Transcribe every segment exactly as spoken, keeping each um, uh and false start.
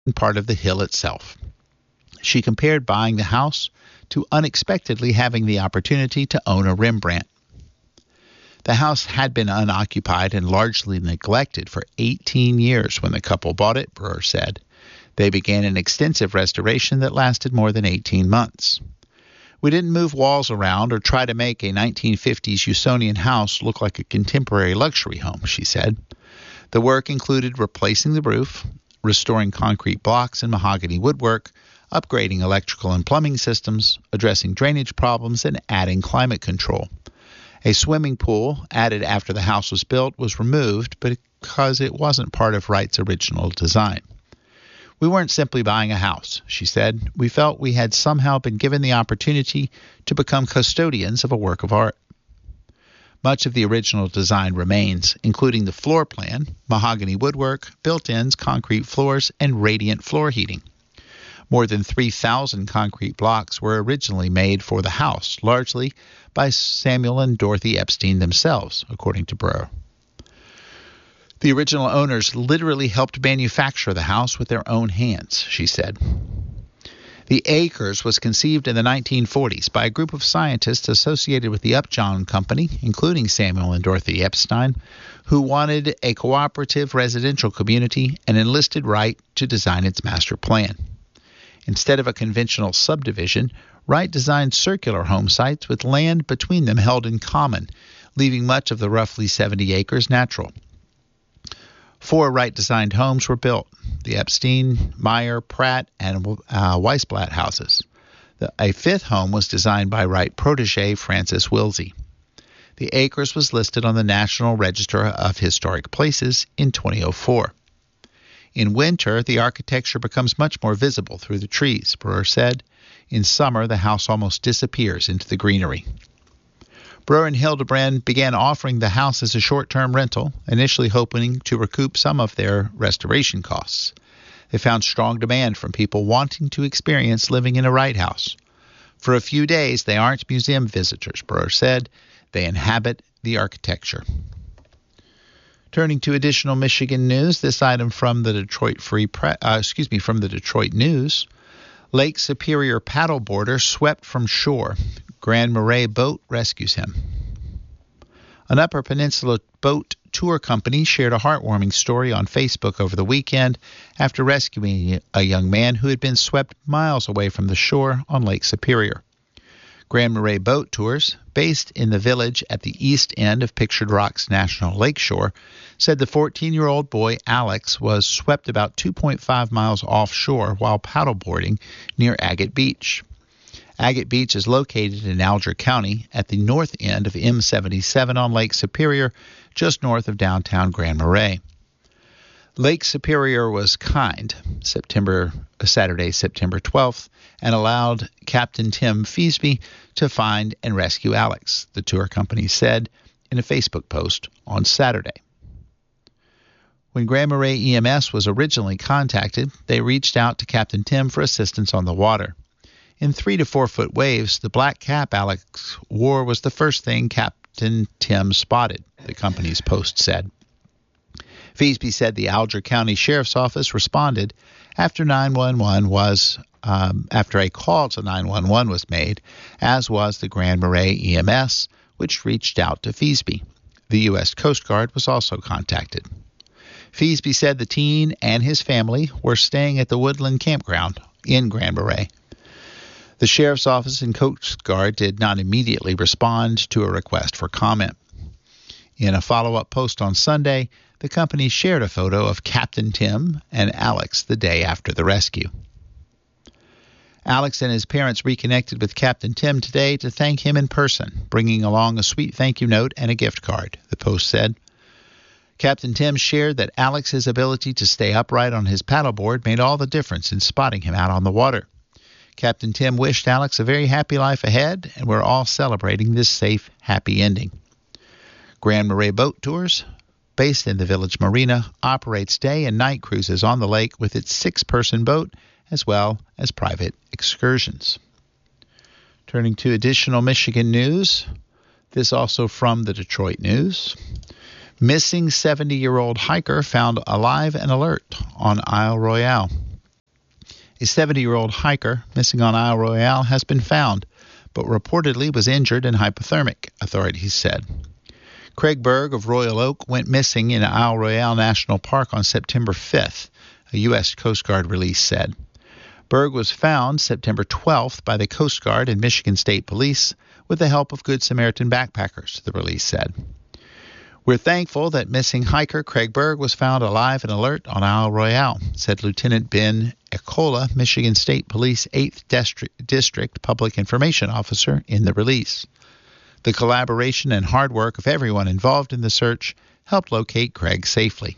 part of the hill itself. She compared buying the house to unexpectedly having the opportunity to own a Rembrandt. The house had been unoccupied and largely neglected for eighteen years when the couple bought it, Brewer said. They began an extensive restoration that lasted more than eighteen months. We didn't move walls around or try to make a nineteen fifties Usonian house look like a contemporary luxury home, she said. The work included replacing the roof, restoring concrete blocks and mahogany woodwork, upgrading electrical and plumbing systems, addressing drainage problems, and adding climate control. A swimming pool, added after the house was built, was removed because it wasn't part of Wright's original design. We weren't simply buying a house, she said. We felt we had somehow been given the opportunity to become custodians of a work of art. Much of the original design remains, including the floor plan, mahogany woodwork, built-ins, concrete floors, and radiant floor heating. More than three thousand concrete blocks were originally made for the house, largely by Samuel and Dorothy Epstein themselves, according to Brewer. The original owners literally helped manufacture the house with their own hands, she said. The Acres was conceived in the nineteen forties by a group of scientists associated with the Upjohn Company, including Samuel and Dorothy Epstein, who wanted a cooperative residential community and enlisted Wright to design its master plan. Instead of a conventional subdivision, Wright designed circular home sites with land between them held in common, leaving much of the roughly seventy acres natural. Four Wright-designed homes were built, the Epstein, Meyer, Pratt, and uh, Weisblatt houses. The, a fifth home was designed by Wright protege Francis Wilsey. The Acres was listed on the National Register of Historic Places in two thousand four. In winter, the architecture becomes much more visible through the trees, Brewer said. In summer, the house almost disappears into the greenery. Brewer and Hildebrand began offering the house as a short-term rental, initially hoping to recoup some of their restoration costs. They found strong demand from people wanting to experience living in a Wright house. For a few days, they aren't museum visitors, Brewer said. They inhabit the architecture. Turning to additional Michigan news, this item from the Detroit Free Pre- uh, excuse me, from the Detroit News. Lake Superior paddleboarder swept from shore. Grand Marais boat rescues him. An Upper Peninsula boat tour company shared a heartwarming story on Facebook over the weekend after rescuing a young man who had been swept miles away from the shore on Lake Superior. Grand Marais Boat Tours, based in the village at the east end of Pictured Rocks National Lakeshore, said the fourteen-year-old boy Alex was swept about two point five miles offshore while paddleboarding near Agate Beach. Agate Beach is located in Alger County at the north end of M seventy-seven on Lake Superior, just north of downtown Grand Marais. Lake Superior was kind September Saturday, September twelfth, and allowed Captain Tim Feasby to find and rescue Alex, the tour company said in a Facebook post on Saturday. When Grand Marais E M S was originally contacted, they reached out to Captain Tim for assistance on the water. In three to four foot waves, the black cap Alex wore was the first thing Captain Tim spotted, the company's post said. Feasby said the Alger County Sheriff's Office responded after nine one one was um, after a call to nine one one was made, as was the Grand Marais E M S, which reached out to Feasby. The U S Coast Guard was also contacted. Feasby said the teen and his family were staying at the Woodland Campground in Grand Marais. The Sheriff's Office and Coast Guard did not immediately respond to a request for comment. In a follow-up post on Sunday, the company shared a photo of Captain Tim and Alex the day after the rescue. Alex and his parents reconnected with Captain Tim today to thank him in person, bringing along a sweet thank you note and a gift card, the post said. Captain Tim shared that Alex's ability to stay upright on his paddleboard made all the difference in spotting him out on the water. Captain Tim wished Alex a very happy life ahead, and we're all celebrating this safe, happy ending. Grand Marais Boat Tours, based in the Village Marina, operates day and night cruises on the lake with its six-person boat, as well as private excursions. Turning to additional Michigan news, this also from the Detroit News. Missing seventy-year-old hiker found alive and alert on Isle Royale. A seventy-year-old hiker missing on Isle Royale has been found, but reportedly was injured and hypothermic, authorities said. Craig Berg of Royal Oak went missing in Isle Royale National Park on September fifth, a U S Coast Guard release said. Berg was found September twelfth by the Coast Guard and Michigan State Police with the help of Good Samaritan backpackers, the release said. We're thankful that missing hiker Craig Berg was found alive and alert on Isle Royale, said Lieutenant Ben Ecola, Michigan State Police eighth District, District Public Information Officer, in the release. The collaboration and hard work of everyone involved in the search helped locate Craig safely.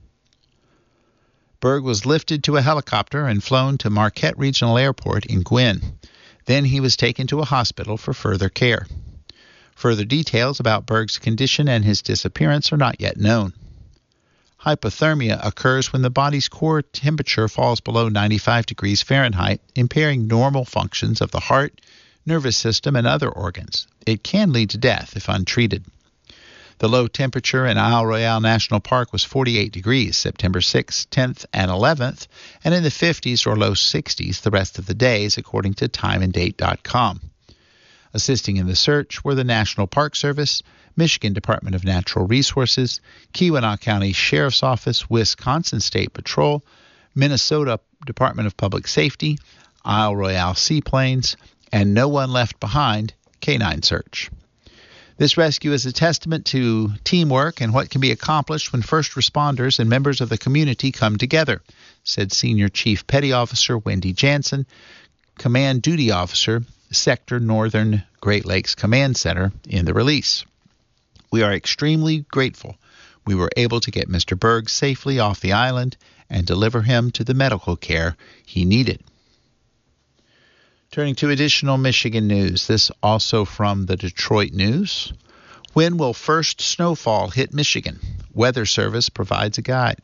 Berg was lifted to a helicopter and flown to Marquette Regional Airport in Gwin. Then he was taken to a hospital for further care. Further details about Berg's condition and his disappearance are not yet known. Hypothermia occurs when the body's core temperature falls below ninety-five degrees Fahrenheit, impairing normal functions of the heart, nervous system, and other organs. It can lead to death if untreated. The low temperature in Isle Royale National Park was forty-eight degrees September sixth, tenth, and eleventh, and in the fifties or low sixties the rest of the days, according to time and date dot com. Assisting in the search were the National Park Service, Michigan Department of Natural Resources, Keweenaw County Sheriff's Office, Wisconsin State Patrol, Minnesota Department of Public Safety, Isle Royale Seaplanes, and No One Left Behind Canine Search. This rescue is a testament to teamwork and what can be accomplished when first responders and members of the community come together, said Senior Chief Petty Officer Wendy Jansen, Command Duty Officer, Sector Northern Great Lakes Command Center, in the release. We are extremely grateful we were able to get Mister Berg safely off the island and deliver him to the medical care he needed. Turning to additional Michigan news, this also from the Detroit News. When will first snowfall hit Michigan? Weather Service provides a guide.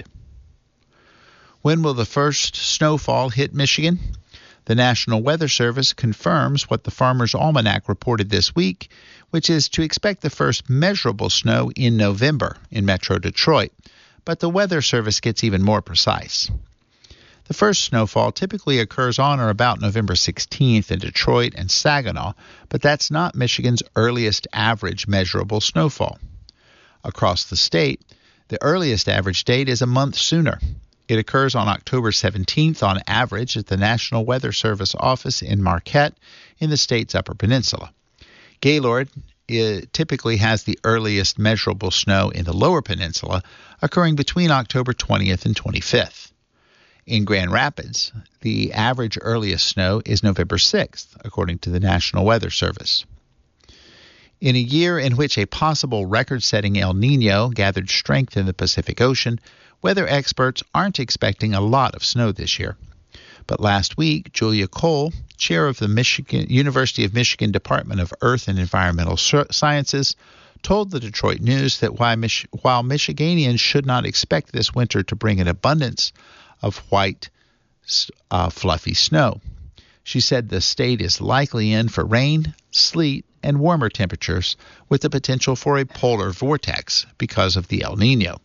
When will the first snowfall hit Michigan? The National Weather Service confirms what the Farmer's Almanac reported this week, which is to expect the first measurable snow in November in Metro Detroit, but the Weather Service gets even more precise. The first snowfall typically occurs on or about November sixteenth in Detroit and Saginaw, but that's not Michigan's earliest average measurable snowfall. Across the state, the earliest average date is a month sooner. It occurs on October seventeenth on average at the National Weather Service office in Marquette in the state's Upper Peninsula. Gaylord it typically has the earliest measurable snow in the Lower Peninsula, occurring between October twentieth and twenty-fifth. In Grand Rapids, the average earliest snow is November sixth, according to the National Weather Service. In a year in which a possible record-setting El Niño gathered strength in the Pacific Ocean, weather experts aren't expecting a lot of snow this year. But last week, Julia Cole, chair of the Michigan University of Michigan Department of Earth and Environmental Sciences, told the Detroit News that while, Mich- while Michiganians should not expect this winter to bring an abundance of white, uh, fluffy snow, she said the state is likely in for rain, sleet, and warmer temperatures with the potential for a polar vortex because of the El Niño.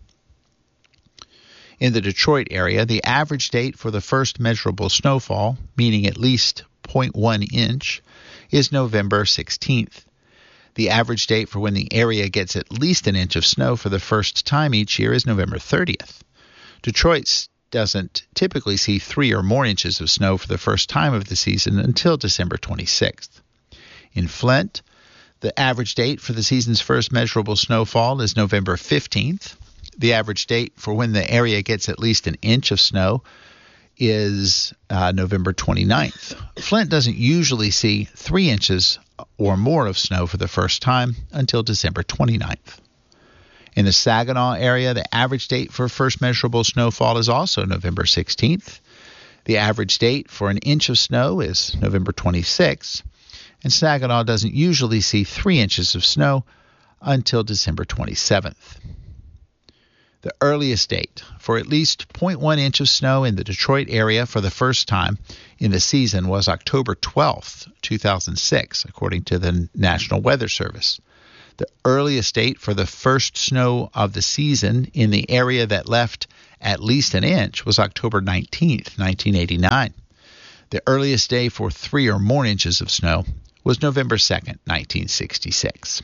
In the Detroit area, the average date for the first measurable snowfall, meaning at least zero point one inch, is November sixteenth. The average date for when the area gets at least an inch of snow for the first time each year is November thirtieth. Detroit doesn't typically see three or more inches of snow for the first time of the season until December twenty-sixth. In Flint, the average date for the season's first measurable snowfall is November fifteenth. The average date for when the area gets at least an inch of snow is uh, November twenty-ninth. Flint doesn't usually see three inches or more of snow for the first time until December twenty-ninth. In the Saginaw area, the average date for first measurable snowfall is also November sixteenth. The average date for an inch of snow is November twenty-sixth. And Saginaw doesn't usually see three inches of snow until December twenty-seventh. The earliest date for at least zero point one inch of snow in the Detroit area for the first time in the season was October twelfth, two thousand six, according to the National Weather Service. The earliest date for the first snow of the season in the area that left at least an inch was October nineteenth, nineteen eighty-nine. The earliest day for three or more inches of snow was November second, nineteen sixty-six.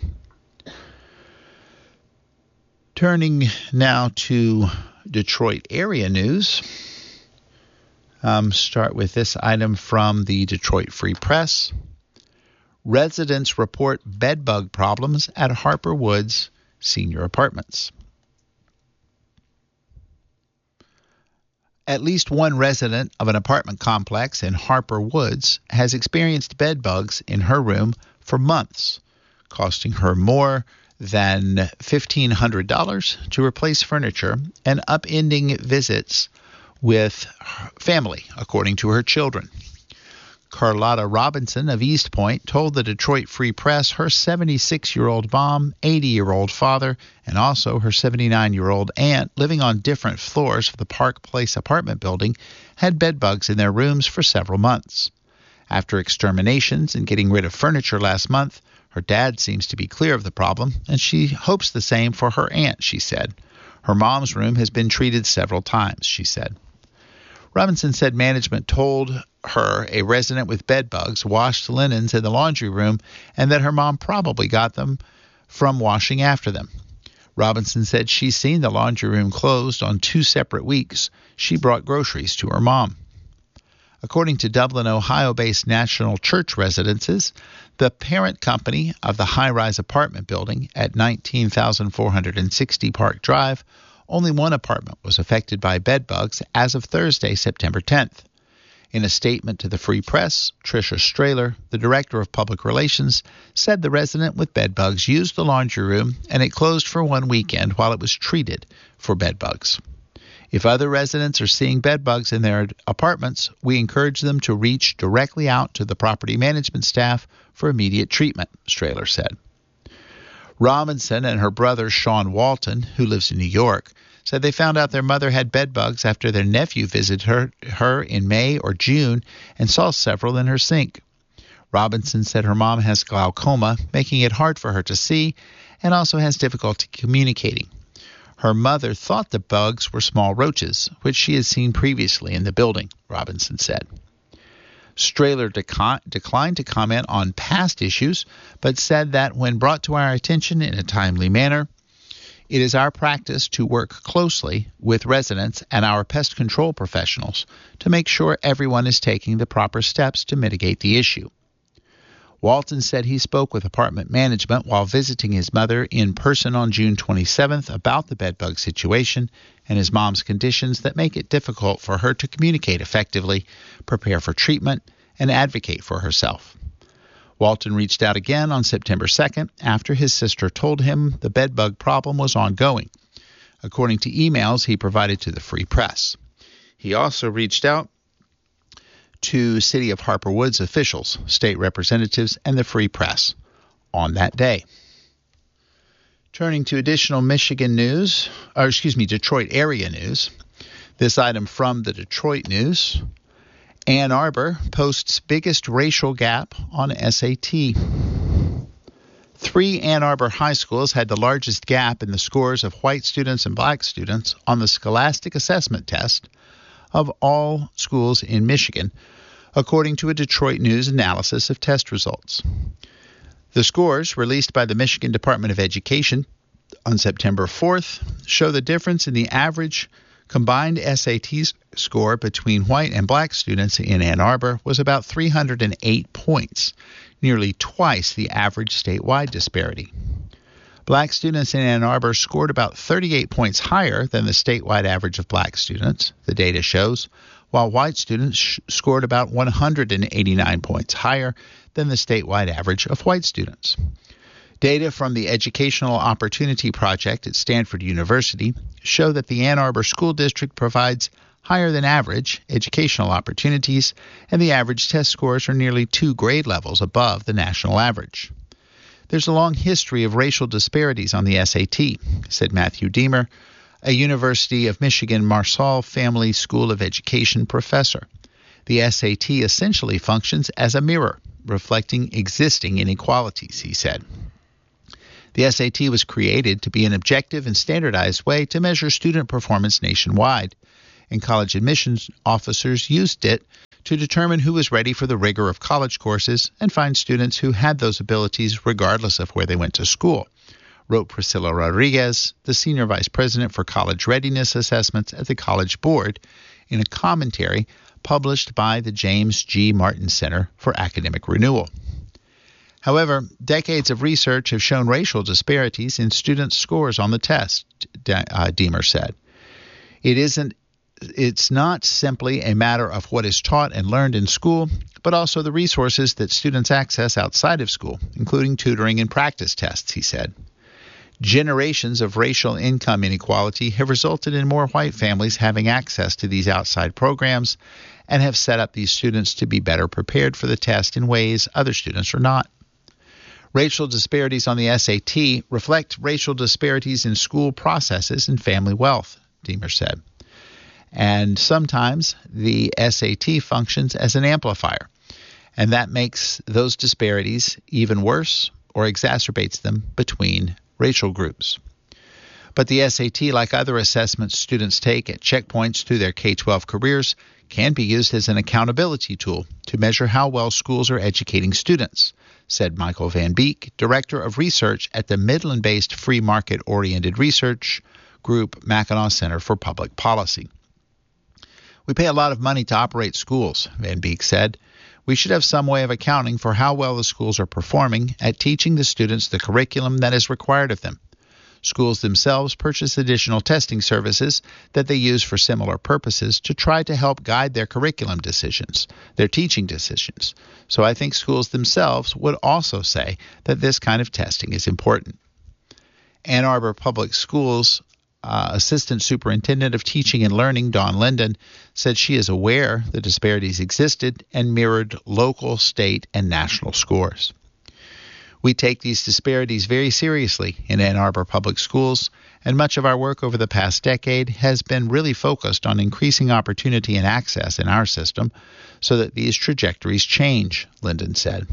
Turning now to Detroit area news. Um, start with this item from the Detroit Free Press. Residents report bedbug problems at Harper Woods Senior Apartments. At least one resident of an apartment complex in Harper Woods has experienced bedbugs in her room for months, costing her more than fifteen hundred dollars to replace furniture and upending visits with family, according to her children. Carlotta Robinson of East Point told the Detroit Free Press her seventy-six-year-old mom, eighty-year-old father, and also her seventy-nine-year-old aunt living on different floors of the Park Place apartment building had bedbugs in their rooms for several months. After exterminations and getting rid of furniture last month, her dad seems to be clear of the problem, and she hopes the same for her aunt, she said. Her mom's room has been treated several times, she said. Robinson said management told her a resident with bedbugs washed linens in the laundry room and that her mom probably got them from washing after them. Robinson said she's seen the laundry room closed on two separate weeks. She brought groceries to her mom. According to Dublin, Ohio-based National Church Residences, the parent company of the high-rise apartment building at nineteen thousand four hundred sixty Park Drive, only one apartment was affected by bedbugs as of Thursday, September tenth. In a statement to the Free Press, Tricia Strahler, the director of public relations, said the resident with bedbugs used the laundry room and it closed for one weekend while it was treated for bedbugs. If other residents are seeing bedbugs in their apartments, we encourage them to reach directly out to the property management staff for immediate treatment, Strahler said. Robinson and her brother Sean Walton, who lives in New York, said they found out their mother had bedbugs after their nephew visited her, her in May or June and saw several in her sink. Robinson said her mom has glaucoma, making it hard for her to see, and also has difficulty communicating. Her mother thought the bugs were small roaches, which she had seen previously in the building, Robinson said. Strahler deca- declined to comment on past issues, but said that when brought to our attention in a timely manner, it is our practice to work closely with residents and our pest control professionals to make sure everyone is taking the proper steps to mitigate the issue. Walton said he spoke with apartment management while visiting his mother in person on June twenty-seventh about the bedbug situation and his mom's conditions that make it difficult for her to communicate effectively, prepare for treatment, and advocate for herself. Walton reached out again on September second after his sister told him the bedbug problem was ongoing, according to emails he provided to the Free Press. He also reached out to City of Harper Woods officials, state representatives, and the Free Press on that day. Turning to additional Michigan news, or excuse me, Detroit area news. This item from the Detroit News. Ann Arbor posts biggest racial gap on S A T. Three Ann Arbor high schools had the largest gap in the scores of white students and black students on the Scholastic Assessment Test of all schools in Michigan, according to a Detroit News analysis of test results. The scores, released by the Michigan Department of Education on September fourth, show the difference in the average combined S A T score between white and black students in Ann Arbor was about three hundred eight points, nearly twice the average statewide disparity. Black students in Ann Arbor scored about thirty-eight points higher than the statewide average of black students, the data shows, while white students sh- scored about one hundred eighty-nine points higher than the statewide average of white students. Data from the Educational Opportunity Project at Stanford University show that the Ann Arbor School District provides higher than average educational opportunities, and the average test scores are nearly two grade levels above the national average. There's a long history of racial disparities on the S A T, said Matthew Deemer, a University of Michigan Marsall Family School of Education professor. The S A T essentially functions as a mirror, reflecting existing inequalities, he said. The S A T was created to be an objective and standardized way to measure student performance nationwide, and college admissions officers used it to determine who was ready for the rigor of college courses and find students who had those abilities regardless of where they went to school, wrote Priscilla Rodriguez, the Senior Vice President for College Readiness Assessments at the College Board, in a commentary published by the James G. Martin Center for Academic Renewal. However, decades of research have shown racial disparities in students' scores on the test, uh, Deemer said. It isn't It's not simply a matter of what is taught and learned in school, but also the resources that students access outside of school, including tutoring and practice tests, he said. Generations of racial income inequality have resulted in more white families having access to these outside programs and have set up these students to be better prepared for the test in ways other students are not. Racial disparities on the S A T reflect racial disparities in school processes and family wealth, Deemer said. And sometimes the S A T functions as an amplifier, and that makes those disparities even worse or exacerbates them between racial groups. But the S A T, like other assessments students take at checkpoints through their K twelve careers, can be used as an accountability tool to measure how well schools are educating students, said Michael Van Beek, Director of Research at the Midland-based free market-oriented research group Mackinac Center for Public Policy. We pay a lot of money to operate schools, Van Beek said. We should have some way of accounting for how well the schools are performing at teaching the students the curriculum that is required of them. Schools themselves purchase additional testing services that they use for similar purposes to try to help guide their curriculum decisions, their teaching decisions. So I think schools themselves would also say that this kind of testing is important. Ann Arbor Public Schools Uh, Assistant Superintendent of Teaching and Learning, Dawn Linden, said she is aware the disparities existed and mirrored local, state, and national scores. We take these disparities very seriously in Ann Arbor Public Schools, and much of our work over the past decade has been really focused on increasing opportunity and access in our system so that these trajectories change, Linden said.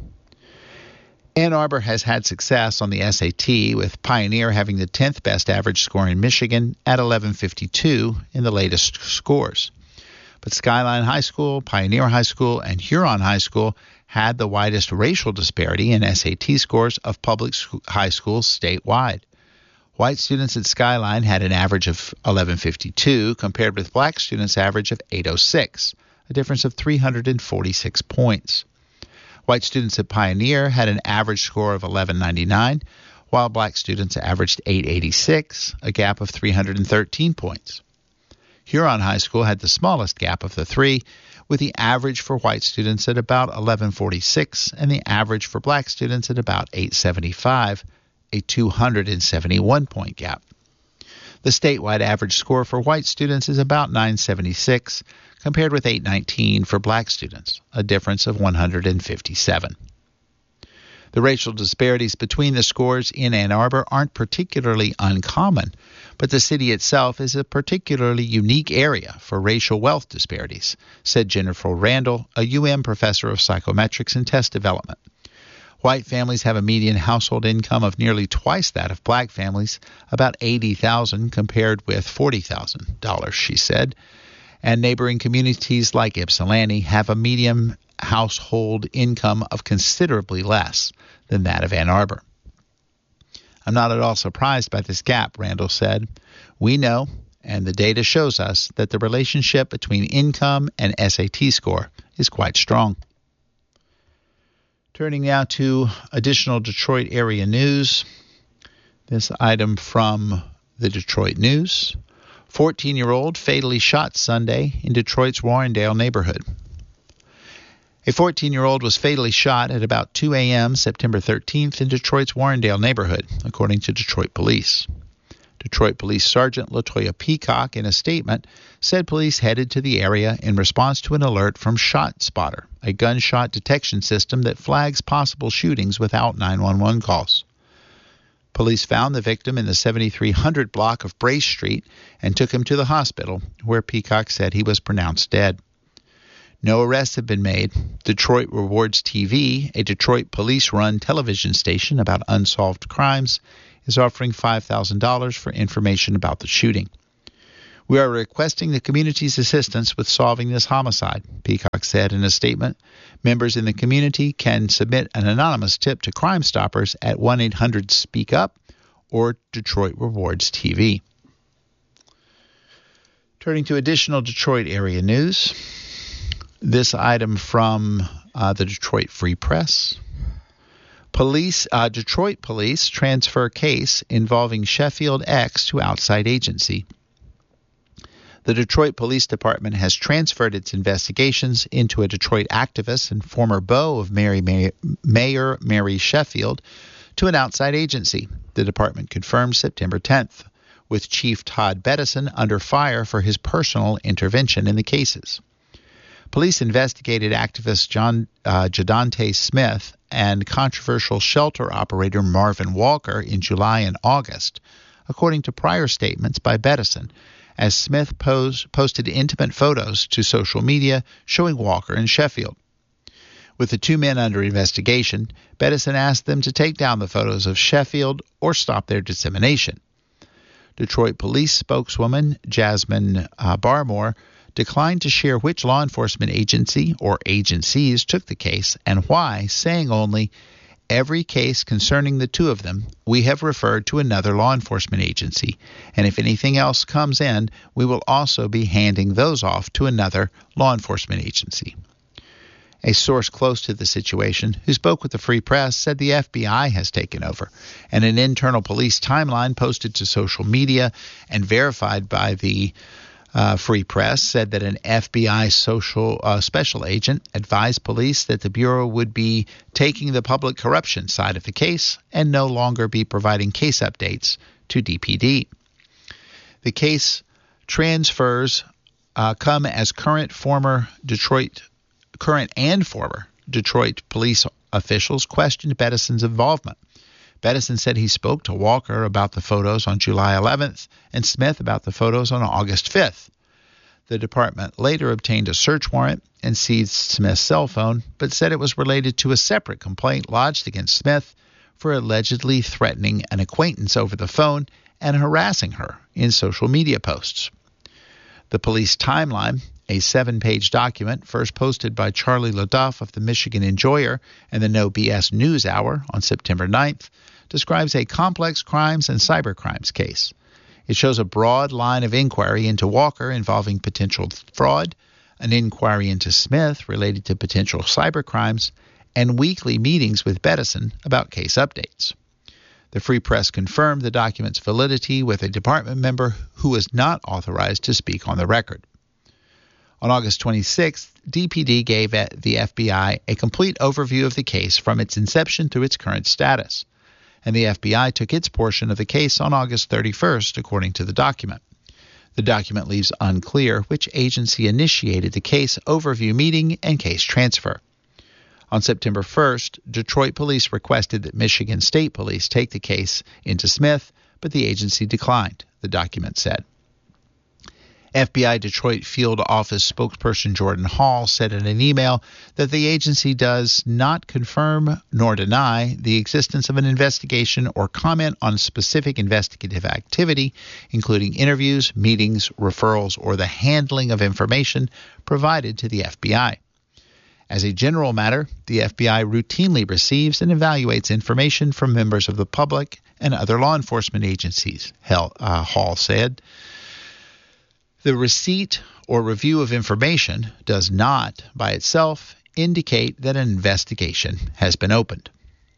Ann Arbor has had success on the S A T, with Pioneer having the tenth best average score in Michigan at eleven fifty-two in the latest scores. But Skyline High School, Pioneer High School, and Huron High School had the widest racial disparity in S A T scores of public high schools statewide. White students at Skyline had an average of eleven fifty-two compared with black students' average of eight oh six, a difference of three hundred forty-six points. White students at Pioneer had an average score of eleven ninety-nine, while black students averaged eight eighty-six, a gap of three hundred thirteen points. Huron High School had the smallest gap of the three, with the average for white students at about eleven forty-six and the average for black students at about eight seventy-five, a two hundred seventy-one point gap. The statewide average score for white students is about nine seventy-six, compared with eight nineteen for black students, a difference of one hundred fifty-seven. The racial disparities between the scores in Ann Arbor aren't particularly uncommon, but the city itself is a particularly unique area for racial wealth disparities, said Jennifer Randall, a U M professor of psychometrics and test development. White families have a median household income of nearly twice that of black families, about eighty thousand dollars compared with forty thousand dollars, she said. And neighboring communities like Ypsilanti have a median household income of considerably less than that of Ann Arbor. I'm not at all surprised by this gap, Randall said. We know, and the data shows us, that the relationship between income and S A T score is quite strong. Turning now to additional Detroit area news. This item from the Detroit News. fourteen-year-old fatally shot Sunday in Detroit's Warrendale neighborhood. A fourteen-year-old was fatally shot at about two a.m. September thirteenth in Detroit's Warrendale neighborhood, according to Detroit police. Detroit Police Sergeant Latoya Peacock, in a statement, said police headed to the area in response to an alert from ShotSpotter, a gunshot detection system that flags possible shootings without nine one one calls. Police found the victim in the seventy-three hundred block of Brace Street and took him to the hospital, where Peacock said he was pronounced dead. No arrests have been made. Detroit Rewards T V, a Detroit police-run television station about unsolved crimes, is offering five thousand dollars for information about the shooting. "We are requesting the community's assistance with solving this homicide," Peacock said in a statement. Members in the community can submit an anonymous tip to Crime Stoppers at one eight hundred speak up or Detroit Rewards T V. Turning to additional Detroit area news, this item from uh, the Detroit Free Press. Police, uh, Detroit police transfer case involving Sheffield X to outside agency. The Detroit Police Department has transferred its investigations into a Detroit activist and former beau of Mary May- Mayor Mary Sheffield to an outside agency, the department confirmed September tenth, with Chief Todd Bettison under fire for his personal intervention in the cases. Police investigated activist John uh, Jadante Smith and controversial shelter operator Marvin Walker in July and August, according to prior statements by Bettison, as Smith pose, posted intimate photos to social media showing Walker and Sheffield. With the two men under investigation, Bettison asked them to take down the photos of Sheffield or stop their dissemination. Detroit police spokeswoman Jasmine uh, Barmore declined to share which law enforcement agency or agencies took the case and why, saying only, "Every case concerning the two of them, we have referred to another law enforcement agency, and if anything else comes in, we will also be handing those off to another law enforcement agency." A source close to the situation, who spoke with the Free Press, said the F B I has taken over, and an internal police timeline posted to social media and verified by the uh, Free Press said that an F B I social uh, special agent advised police that the Bureau would be taking the public corruption side of the case and no longer be providing case updates to D P D. The case transfers uh, come as current former Detroit Current and former Detroit police officials questioned Bettison's involvement. Bettison said he spoke to Walker about the photos on July eleventh and Smith about the photos on August fifth. The department later obtained a search warrant and seized Smith's cell phone, but said it was related to a separate complaint lodged against Smith for allegedly threatening an acquaintance over the phone and harassing her in social media posts. The police timeline, a seven-page document first posted by Charlie LaDuff of the Michigan Enjoyer and the No B S News Hour on September ninth, describes a complex crimes and cybercrimes case. It shows a broad line of inquiry into Walker involving potential fraud, an inquiry into Smith related to potential cybercrimes, and weekly meetings with Bettison about case updates. The Free Press confirmed the document's validity with a department member who was not authorized to speak on the record. On August twenty-sixth, D P D gave the F B I a complete overview of the case from its inception through its current status, and the F B I took its portion of the case on August thirty-first, according to the document. The document leaves unclear which agency initiated the case overview meeting and case transfer. On September first, Detroit police requested that Michigan State Police take the case into Smith, but the agency declined, the document said. F B I Detroit Field Office spokesperson Jordan Hall said in an email that the agency does not confirm nor deny the existence of an investigation or comment on specific investigative activity, including interviews, meetings, referrals, or the handling of information provided to the F B I. As a general matter, the F B I routinely receives and evaluates information from members of the public and other law enforcement agencies, Hall said. The receipt or review of information does not, by itself, indicate that an investigation has been opened.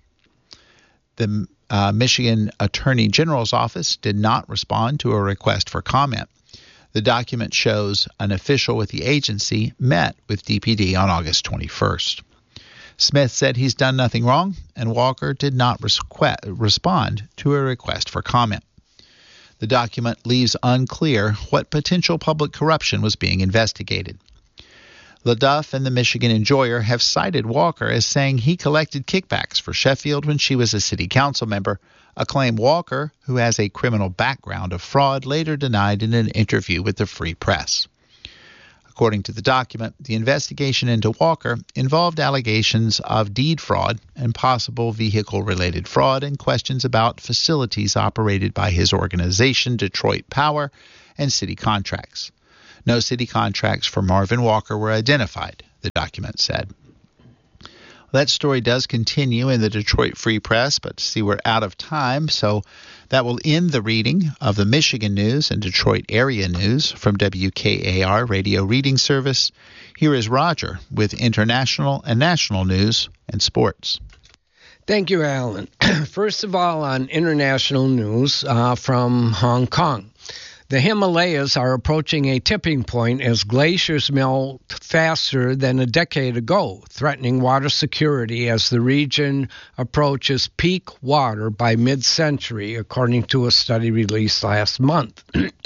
The uh, Michigan Attorney General's office did not respond to a request for comment. The document shows an official with the agency met with D P D on August twenty-first. Smith said he's done nothing wrong, and Walker did not resque- respond to a request for comment. The document leaves unclear what potential public corruption was being investigated. LaDuff and the Michigan Enjoyer have cited Walker as saying he collected kickbacks for Sheffield when she was a city council member, a claim Walker, who has a criminal background of fraud, later denied in an interview with the Free Press. According to the document, the investigation into Walker involved allegations of deed fraud and possible vehicle-related fraud and questions about facilities operated by his organization, Detroit Power, and city contracts. No city contracts for Marvin Walker were identified, the document said. That story does continue in the Detroit Free Press, but see, we're out of time, so that will end the reading of the Michigan News and Detroit Area News from W K A R Radio Reading Service. Here is Roger with international and national news and sports. Thank you, Alan. First of all, on international news uh, from Hong Kong. The Himalayas are approaching a tipping point as glaciers melt faster than a decade ago, threatening water security as the region approaches peak water by mid-century, according to a study released last month.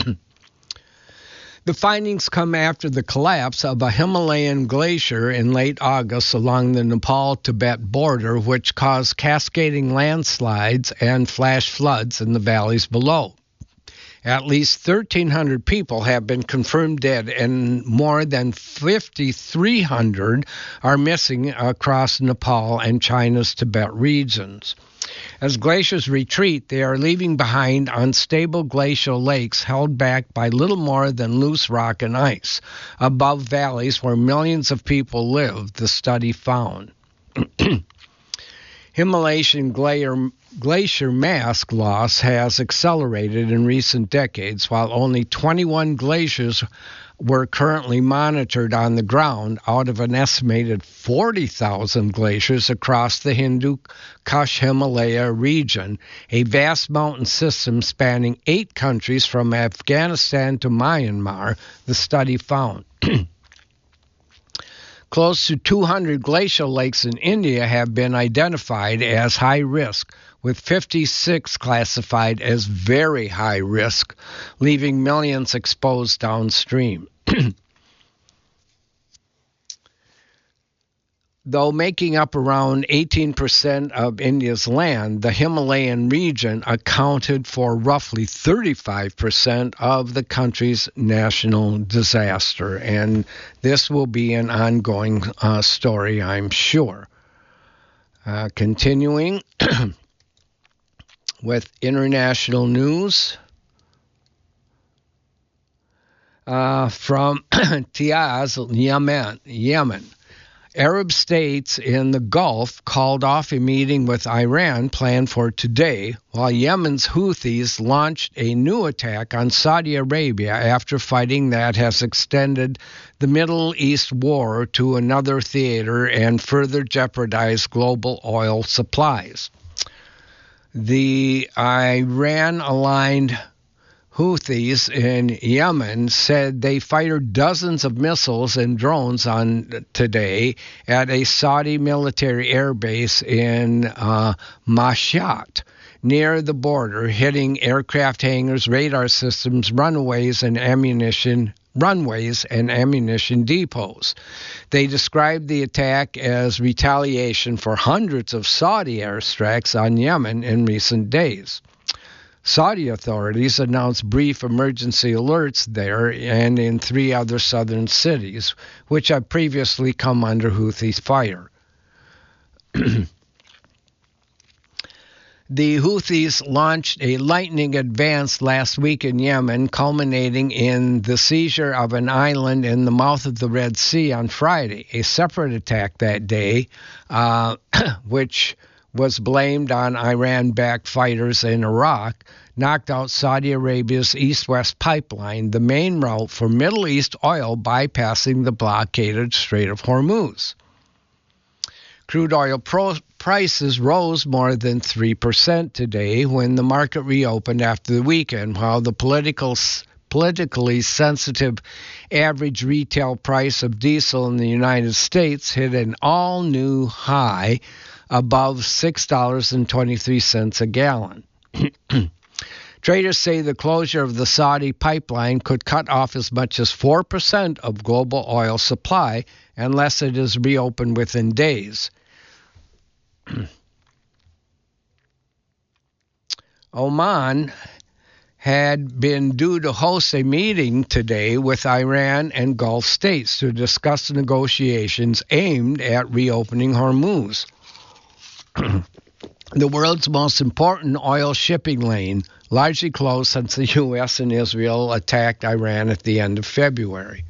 The findings come after the collapse of a Himalayan glacier in late August along the Nepal-Tibet border, which caused cascading landslides and flash floods in the valleys below. At least thirteen hundred people have been confirmed dead, and more than fifty-three hundred are missing across Nepal and China's Tibet regions. As glaciers retreat, they are leaving behind unstable glacial lakes held back by little more than loose rock and ice, above valleys where millions of people live, the study found. Himalayan glacier, glacier mass loss has accelerated in recent decades, while only twenty-one glaciers were currently monitored on the ground out of an estimated forty thousand glaciers across the Hindu Kush Himalaya region, a vast mountain system spanning eight countries from Afghanistan to Myanmar, the study found. Close to two hundred glacial lakes in India have been identified as high risk, with fifty-six classified as very high risk, leaving millions exposed downstream. Though making up around eighteen percent of India's land, the Himalayan region accounted for roughly thirty-five percent of the country's national disaster. And this will be an ongoing uh, story, I'm sure. Uh, continuing with international news. Uh, from Taiz, Yemen, Yemen. Arab states in the Gulf called off a meeting with Iran planned for today, while Yemen's Houthis launched a new attack on Saudi Arabia after fighting that has extended the Middle East war to another theater and further jeopardized global oil supplies. The Iran-aligned Houthis in Yemen said they fired dozens of missiles and drones on today at a Saudi military airbase in uh, Mashhad, near the border, hitting aircraft hangars, radar systems, runways, and ammunition runways and ammunition depots. They described the attack as retaliation for hundreds of Saudi airstrikes on Yemen in recent days. Saudi authorities announced brief emergency alerts there and in three other southern cities, which had previously come under Houthi fire. The Houthis launched a lightning advance last week in Yemen, culminating in the seizure of an island in the mouth of the Red Sea on Friday. A separate attack that day, uh, which was blamed on Iran-backed fighters in Iraq, knocked out Saudi Arabia's east-west pipeline, the main route for Middle East oil bypassing the blockaded Strait of Hormuz. Crude oil pro- prices rose more than three percent today when the market reopened after the weekend, while the political, politically sensitive average retail price of diesel in the United States hit an all-new high above six dollars and twenty-three cents a gallon. Traders say the closure of the Saudi pipeline could cut off as much as four percent of global oil supply unless it is reopened within days. Oman had been due to host a meeting today with Iran and Gulf states to discuss negotiations aimed at reopening Hormuz, the world's most important oil shipping lane, largely closed since the U S and Israel attacked Iran at the end of February.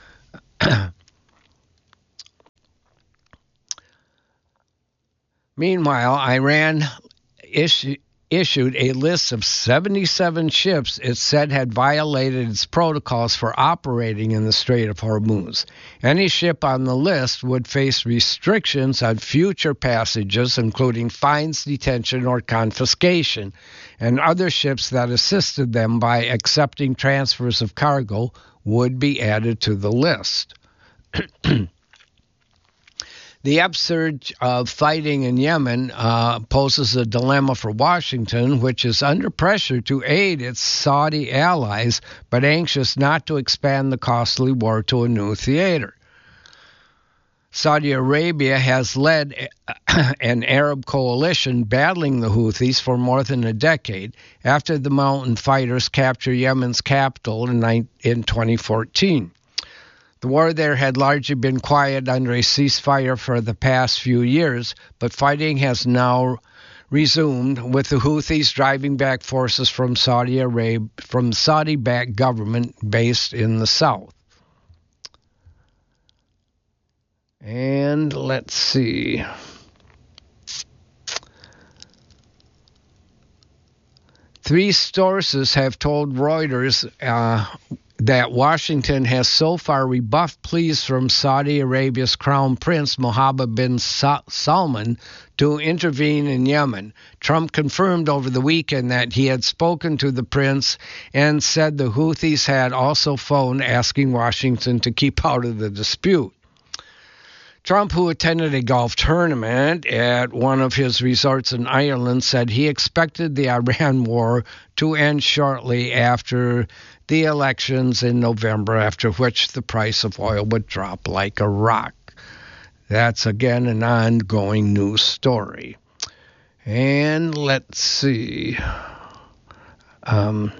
Meanwhile, Iran issued issued a list of seventy-seven ships it said had violated its protocols for operating in the Strait of Hormuz. Any ship on the list would face restrictions on future passages, including fines, detention, or confiscation, and other ships that assisted them by accepting transfers of cargo would be added to the list. The upsurge of fighting in Yemen uh, poses a dilemma for Washington, which is under pressure to aid its Saudi allies, but anxious not to expand the costly war to a new theater. Saudi Arabia has led an Arab coalition battling the Houthis for more than a decade after the mountain fighters captured Yemen's capital in, in twenty fourteen. The war there had largely been quiet under a ceasefire for the past few years, but fighting has now resumed, with the Houthis driving back forces from Saudi Arabia, from Saudi-backed government based in the south. And let's see. Three sources have told Reuters uh, that Washington has so far rebuffed pleas from Saudi Arabia's Crown Prince Mohammed bin Salman to intervene in Yemen. Trump confirmed over the weekend that he had spoken to the prince and said the Houthis had also phoned asking Washington to keep out of the dispute. Trump, who attended a golf tournament at one of his resorts in Ireland, said he expected the Iran war to end shortly after the elections in November, after which the price of oil would drop like a rock. That's, again, an ongoing news story. And let's see. Um,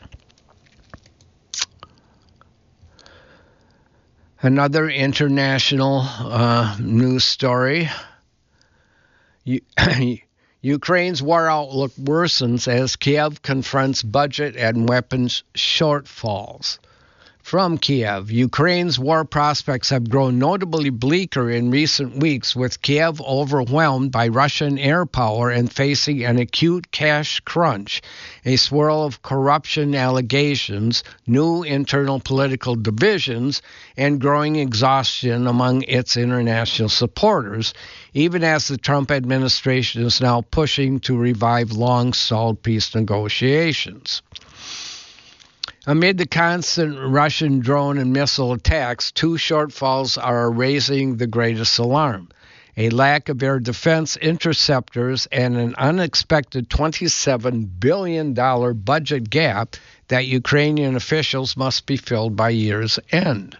another international uh, news story. You, Ukraine's war outlook worsens as Kiev confronts budget and weapons shortfalls. From Kiev, Ukraine's war prospects have grown notably bleaker in recent weeks, with Kiev overwhelmed by Russian air power and facing an acute cash crunch, a swirl of corruption allegations, new internal political divisions, and growing exhaustion among its international supporters, even as the Trump administration is now pushing to revive long-stalled peace negotiations. Amid the constant Russian drone and missile attacks, two shortfalls are raising the greatest alarm: a lack of air defense interceptors and an unexpected twenty-seven billion dollars budget gap that Ukrainian officials must be filled by year's end.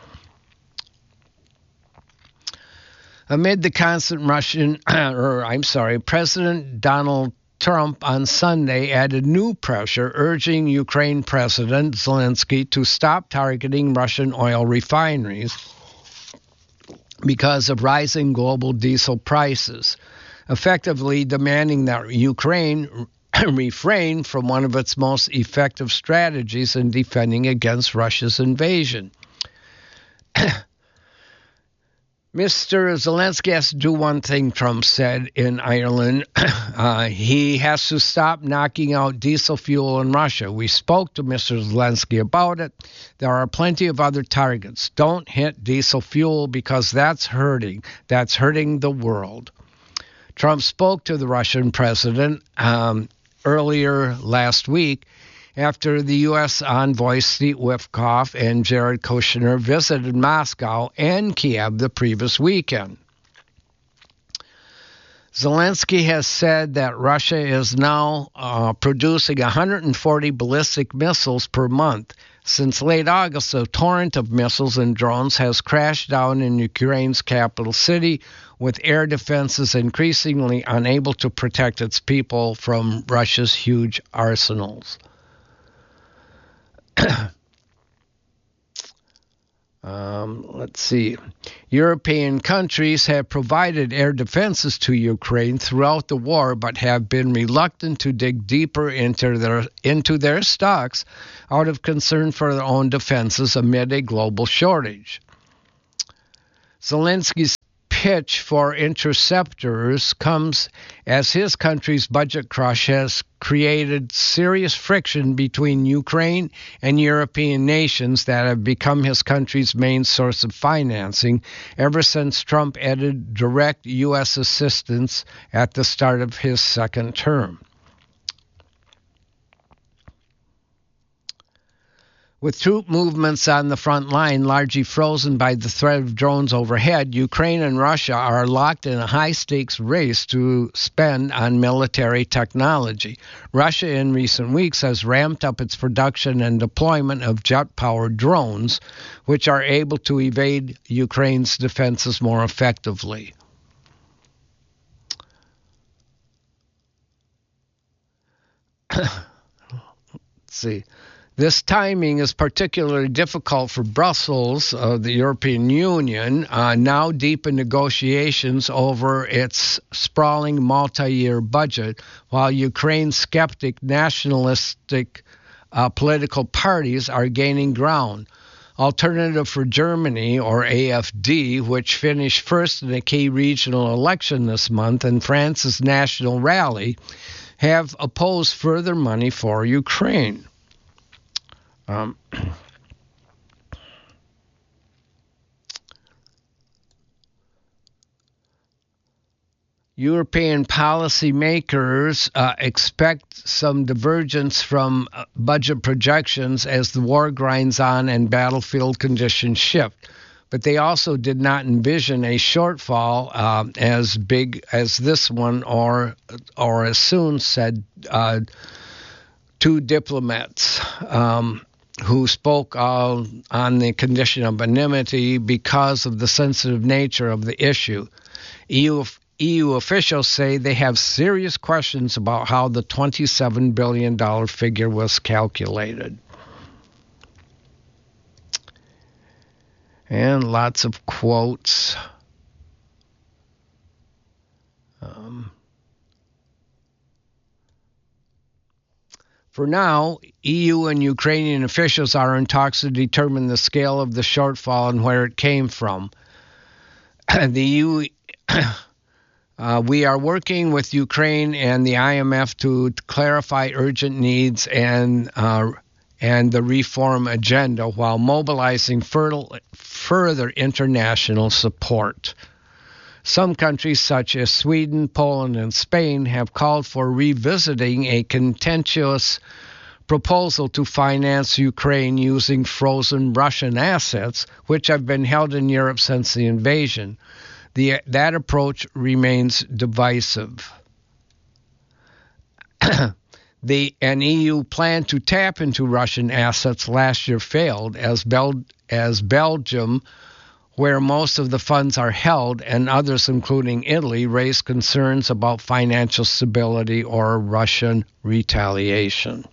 Amid the constant Russian, or I'm sorry, President Donald Trump on Sunday added new pressure, urging Ukraine President Zelensky to stop targeting Russian oil refineries because of rising global diesel prices, effectively demanding that Ukraine refrain from one of its most effective strategies in defending against Russia's invasion. Mister Zelensky has to do one thing, Trump said in Ireland. Uh, he has to stop knocking out diesel fuel in Russia. We spoke to Mister Zelensky about it. There are plenty of other targets. Don't hit diesel fuel because that's hurting. That's hurting the world. Trump spoke to the Russian president um, earlier last week after the U S envoys Steve Witkoff and Jared Kushner visited Moscow and Kiev the previous weekend. Zelensky has said that Russia is now uh, producing one hundred forty ballistic missiles per month. Since late August, a torrent of missiles and drones has crashed down in Ukraine's capital city, with air defenses increasingly unable to protect its people from Russia's huge arsenals. Um, let's see. European countries have provided air defenses to Ukraine throughout the war, but have been reluctant to dig deeper into their into their stocks out of concern for their own defenses amid a global shortage. Zelensky's pitch for interceptors comes as his country's budget crush has created serious friction between Ukraine and European nations that have become his country's main source of financing ever since Trump ended direct U S assistance at the start of his second term. With troop movements on the front line largely frozen by the threat of drones overhead, Ukraine and Russia are locked in a high-stakes race to spend on military technology. Russia in recent weeks has ramped up its production and deployment of jet-powered drones, which are able to evade Ukraine's defenses more effectively. Let's see. This timing is particularly difficult for Brussels, uh, the European Union, uh, now deep in negotiations over its sprawling multi-year budget, while Ukraine's skeptic nationalistic uh, political parties are gaining ground. Alternative for Germany, or A F D, which finished first in a key regional election this month, and France's National Rally, have opposed further money for Ukraine. Um, European policymakers uh, expect some divergence from uh, budget projections as the war grinds on and battlefield conditions shift. But they also did not envision a shortfall uh, as big as this one, or or as soon, said uh, two diplomats. Um, who spoke uh, on the condition of anonymity because of the sensitive nature of the issue. E U, E U officials say they have serious questions about how the twenty-seven billion dollars figure was calculated. And lots of quotes. Um, For now, E U and Ukrainian officials are in talks to determine the scale of the shortfall and where it came from. The E U, uh, we are working with Ukraine and the I M F to clarify urgent needs and uh, and the reform agenda while mobilizing fertile, further international support. Some countries such as Sweden, Poland, and Spain have called for revisiting a contentious proposal to finance Ukraine using frozen Russian assets, which have been held in Europe since the invasion. The, that approach remains divisive. The, an E U plan to tap into Russian assets last year failed as, Bel, as Belgium, where most of the funds are held, and others, including Italy, raise concerns about financial stability or Russian retaliation.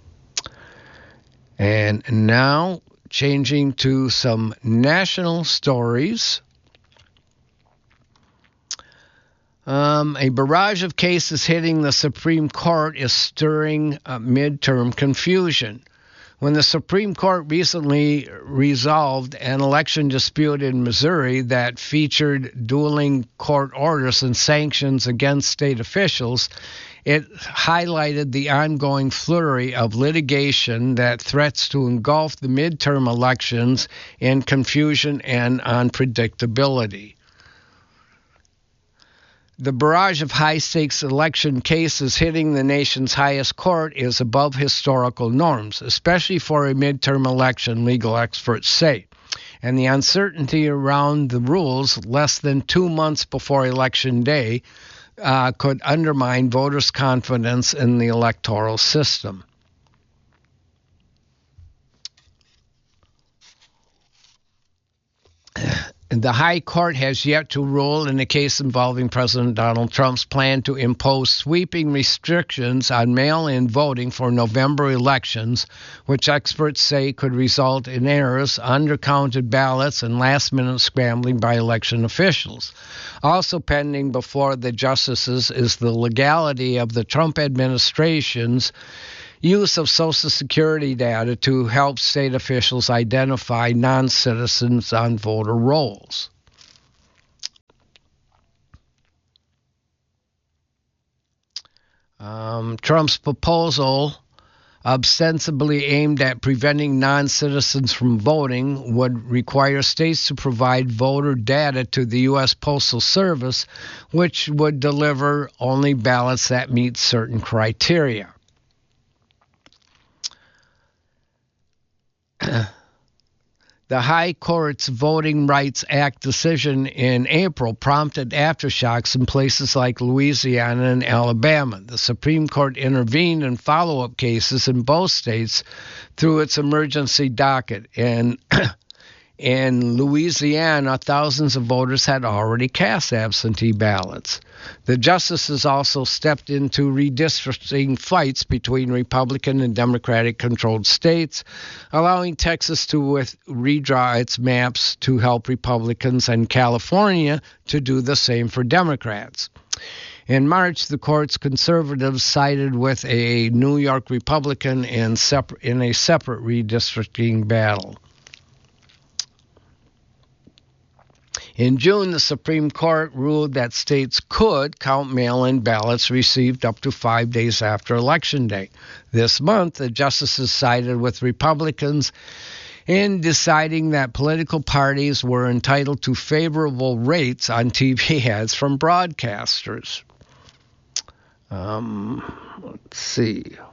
And now, changing to some national stories. Um, a barrage of cases hitting the Supreme Court is stirring uh, midterm confusion. When the Supreme Court recently resolved an election dispute in Missouri that featured dueling court orders and sanctions against state officials, it highlighted the ongoing flurry of litigation that threats to engulf the midterm elections in confusion and unpredictability. The barrage of high-stakes election cases hitting the nation's highest court is above historical norms, especially for a midterm election, legal experts say. And the uncertainty around the rules less than two months before Election Day uh, could undermine voters' confidence in the electoral system. The High Court has yet to rule in a case involving President Donald Trump's plan to impose sweeping restrictions on mail-in voting for November elections, which experts say could result in errors, undercounted ballots, and last-minute scrambling by election officials. Also pending before the justices is the legality of the Trump administration's use of Social Security data to help state officials identify non-citizens on voter rolls. Um, Trump's proposal, ostensibly aimed at preventing non-citizens from voting, would require states to provide voter data to the U S Postal Service, which would deliver only ballots that meet certain criteria. The High Court's Voting Rights Act decision in April prompted aftershocks in places like Louisiana and Alabama. The Supreme Court intervened in follow-up cases in both states through its emergency docket. And in Louisiana, thousands of voters had already cast absentee ballots. The justices also stepped into redistricting fights between Republican and Democratic-controlled states, allowing Texas to with, redraw its maps to help Republicans and California to do the same for Democrats. In March, the court's conservatives sided with a New York Republican in, separ- in a separate redistricting battle. In June, the Supreme Court ruled that states could count mail-in ballots received up to five days after Election Day. This month, the justices sided with Republicans in deciding that political parties were entitled to favorable rates on T V ads from broadcasters. Um, let's see.